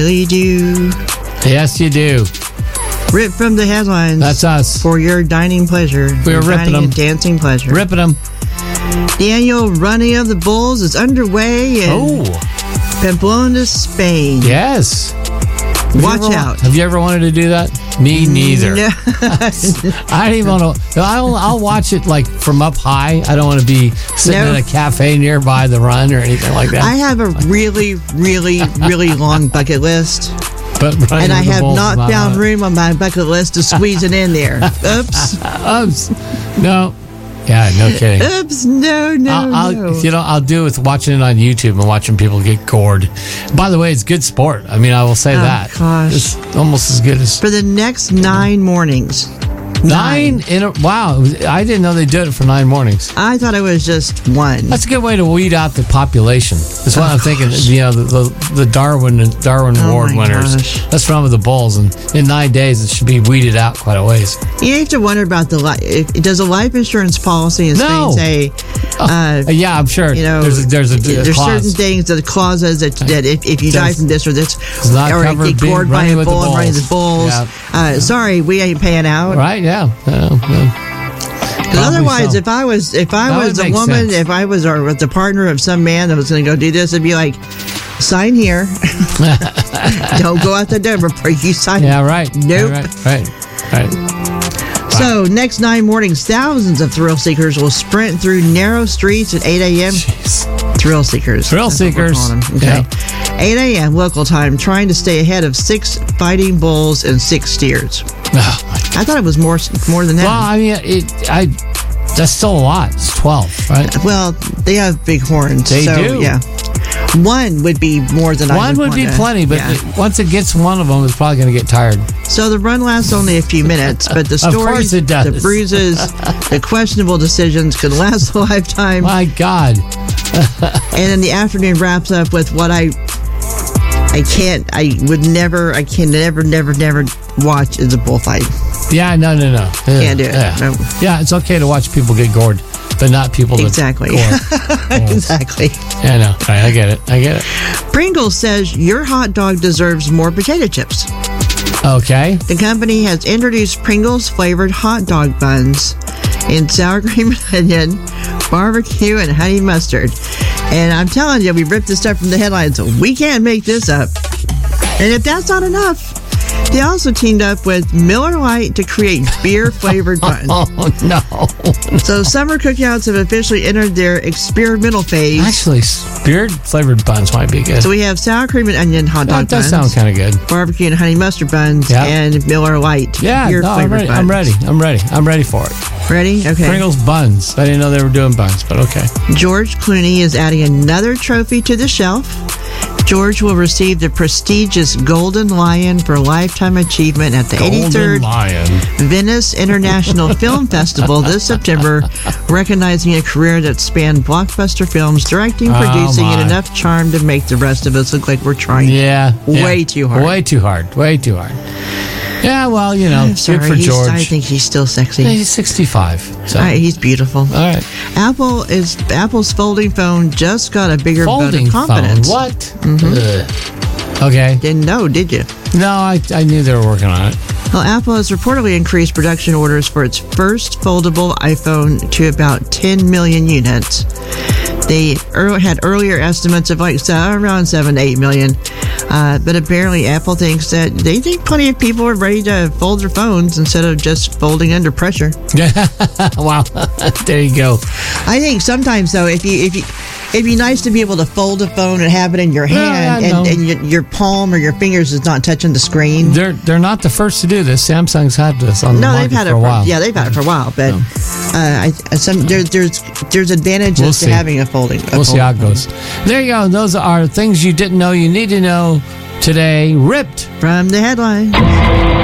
really do. Yes, you do. Rip from the headlines. That's us. For your dining pleasure. We're your ripping dining them. and dancing pleasure. Ripping them. The annual running of the bulls is underway in Pamplona, Spain. Yes. Watch out. Have you ever wanted to do that? Me neither. No. I don't even want to. I'll watch it like from up high. I don't want to be sitting in a cafe nearby the run or anything like that. I have a really, really, really long bucket list. And I have not found room on my bucket list to squeeze it in there. Oops. Oops. No. Yeah, no kidding. Oops, no. I'll do it with watching it on YouTube and watching people get gored. By the way, it's good sport. I mean, I will say that. Gosh. It's almost as good as... For the next 9 mornings. 9 in a... Wow. I didn't know they did it for 9 mornings. I thought it was just 1. That's a good way to weed out the population. That's what I'm thinking. You know, the Darwin Award winners. Gosh. Let's run with the bulls. And in 9 days, it should be weeded out quite a ways. You have to wonder about does a life insurance policy in Spain say... yeah, I'm sure. You know, there's there's clause. certain things, the clauses that if you die from this or this, or get gored by a bull and running the bulls. Yeah. Sorry, we ain't paying out. Right? Yeah. Because otherwise, if I was a woman, sense. if I was the partner of some man that was going to go do this, it'd be like, sign here. Don't go out the door before you sign. Yeah, right. Nope. Right. So, next 9 mornings, thousands of thrill seekers will sprint through narrow streets at 8 a.m. Jeez. Thrill seekers. Thrill seekers. Okay. 8 a.m. local time, trying to stay ahead of 6 fighting bulls and 6 steers. I thought it was more than that. Well, I mean, that's still a lot. It's 12, right? Well, they have big horns. They do. Yeah. 1 would be more than one would be plenty, but once it gets one of them, it's probably going to get tired. So the run lasts only a few minutes, but the Of course stories, it does. the bruises, the questionable decisions can last a lifetime. My God. And then the afternoon wraps up with what I can never watch is a bullfight. Yeah, no. Can't do it. Yeah. No. Yeah, it's okay to watch people get gored, but not people that Exactly. Exactly. Yeah, no. Right, I get it. Pringles says your hot dog deserves more potato chips. Okay. The company has introduced Pringles flavored hot dog buns in sour cream and onion, barbecue, and honey mustard. And I'm telling you, we ripped this stuff from the headlines. We can't make this up. And if that's not enough, they also teamed up with Miller Lite to create beer-flavored buns. Oh, no. So summer cookouts have officially entered their experimental phase. Actually, beer-flavored buns might be good. So we have sour cream and onion hot dog That does buns. sound kind of good. Barbecue and honey mustard buns, and Miller Lite beer-flavored buns. I'm ready for it. Ready? Okay. Pringles buns. I didn't know they were doing buns, but okay. George Clooney is adding another trophy to the shelf. George will receive the prestigious Golden Lion for Lifetime Achievement at the 83rd Venice International Film Festival this September, recognizing a career that spanned blockbuster films, directing, producing, and enough charm to make the rest of us look like we're trying way too hard. Way too hard. Yeah, well, you know, good for George. I think he's still sexy. He's 65. So. He's beautiful. All right. Apple's folding phone just got a bigger vote of confidence. Phone? What? Mm-hmm. Okay. Didn't know, did you? No, I knew they were working on it. Well, Apple has reportedly increased production orders for its first foldable iPhone to about 10 million units. They had earlier estimates of around 7 to 8 million. But apparently Apple thinks that they think plenty of people are ready to fold their phones instead of just folding under pressure. Wow. There you go. I think sometimes, though, it'd be nice to be able to fold a phone and have it in your hand and your palm or your fingers is not touching the screen. They're not the first to do this. Samsung's had this on the market for a while. Yeah, they've had it for a while. But there's advantages to having a folding. We'll see how it goes. There you go. Those are things you didn't know you need to know today. Ripped from the headlines.